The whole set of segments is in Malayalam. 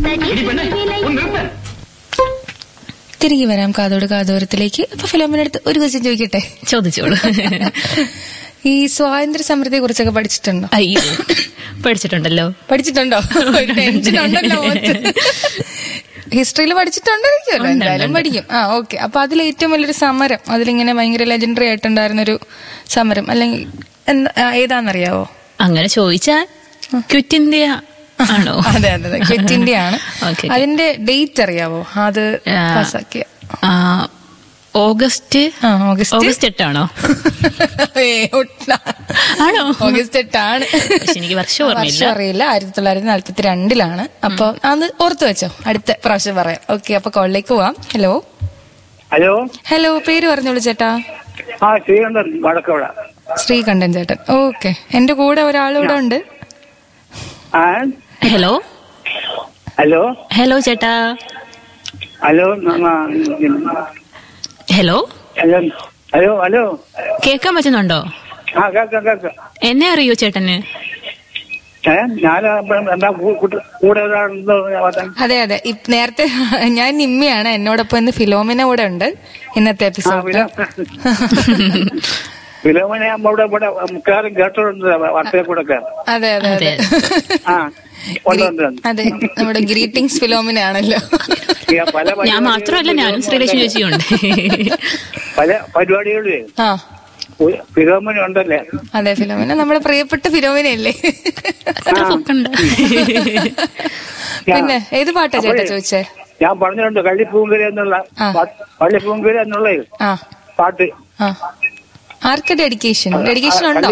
തിരികെ വരാം കാതോട് കാതോരത്തിലേക്ക്. അപ്പൊ ഫിലോമിനടുത്ത് ഒരു ക്വസ്റ്റ്യൻ ചോദിക്കട്ടെ? ചോദിച്ചോളൂ. ഈ സ്വാതന്ത്ര്യ സമരത്തെ കുറിച്ചൊക്കെ പഠിച്ചിട്ടുണ്ടോ? അയ്യോ, പഠിച്ചിട്ടുണ്ടല്ലോ. പഠിച്ചിട്ടുണ്ടോ? ടെൻഷൻ ഉണ്ടല്ലോ. ഹിസ്റ്ററിയിൽ പഠിച്ചിട്ടുണ്ടായിരിക്കുമല്ലോ, എന്തായാലും പഠിക്കും. ഓക്കെ. അപ്പൊ അതിൽ ഏറ്റവും വലിയൊരു സമരം, അതിലിങ്ങനെ ഭയങ്കര ലെജൻഡറി ആയിട്ടുണ്ടായിരുന്നൊരു സമരം അല്ലെങ്കിൽ ഏതാന്നറിയാവോ? അങ്ങനെ ചോദിച്ചാ ക്വിറ്റ് ഇന്ത്യ ആണോ? അതെ അതെ അതെ, ക്വിറ്റ് ഇന്ത്യ ആണ്. അതിന്റെ ഡേറ്റ് അറിയാവോ? അത് പാസാക്കിയ ഓഗസ്റ്റ് 8 ആണോ? ആണോ? ഓഗസ്റ്റ് 8 ആണ്. എനിക്ക് വർഷം അറിയില്ല. 1942 അപ്പൊ അത് ഓർത്തു വെച്ചോ, അടുത്ത പ്രാവശ്യം പറയാം. ഓക്കെ, അപ്പൊ കോളിലേക്ക് പോവാം. ഹലോ ഹലോ, പേര് പറഞ്ഞോളൂ ചേട്ടാ. ശ്രീകണ്ഠൻ ചേട്ടൻ. ഓക്കെ, എന്റെ കൂടെ ഒരാളിവിടെ ഉണ്ട്. ഹലോ ഹലോ ഹലോ ചേട്ടാ. ഹലോ ഹലോ ഹലോ ഹലോ, കേക്കാൻ പറ്റുന്നുണ്ടോ? എന്നെ അറിയോ ചേട്ടന്? അതെ അതെ, നേരത്തെ ഞാൻ നിമ്മിയാണ്. എന്നോടൊപ്പം ഇന്ന് ഫിലോമിന കൂടെ ഉണ്ട് ഇന്നത്തെ എപ്പിസോഡിൽ. ഫിലോമിനെ മിക്കവാറും കേട്ടോണ്ട് വാർത്തയിൽ കൂടെ. അതെ അതെ അതെ അതെ, നമ്മുടെ ഗ്രീറ്റിംഗ്സ് ഫിലോമിന ആണല്ലോ. ഞാൻ മാത്രമല്ല, ഞാനും ശ്രീലക്ഷ്മി ചേച്ചിയുണ്ട്. പല പരിപാടികളിലേ ഫിലോമിന ഉണ്ടല്ലേ? അതെ, ഫിലോമിന നമ്മുടെ പ്രിയപ്പെട്ട ഫിലോമിനയല്ലേ? പിന്നെ ഏത് പാട്ടാ ചേട്ടാ ചോദിച്ചേ? ഞാൻ പറഞ്ഞിട്ടുണ്ട് കള്ളിപ്പൂങ്കര എന്നുള്ള പാട്ട്. ആർക്ക് ഡെഡിക്കേഷൻ ഉണ്ടോ?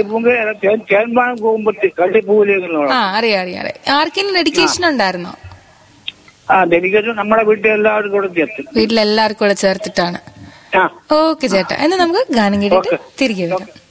അറിയാം അറിയാം. ആർക്കെങ്കിലും ഡെഡിക്കേഷൻ ഉണ്ടായിരുന്നോ? ഡെഡിക്കേഷൻ നമ്മുടെ വീട്ടിലെല്ലാവരും കൂടെ ചേർത്ത്. വീട്ടിലെല്ലാവർക്കും കൂടെ ചേർത്തിട്ടാണ്. ഓക്കെ ചേട്ടാ, എന്നാ നമുക്ക് ഗാനം കേട്ടിട്ട് തിരികെ വരാം.